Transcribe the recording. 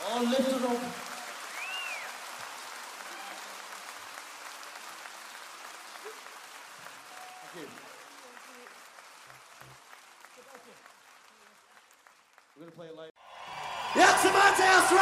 All lifted up. Thank you. We're going to play it live. Ja, Matthäus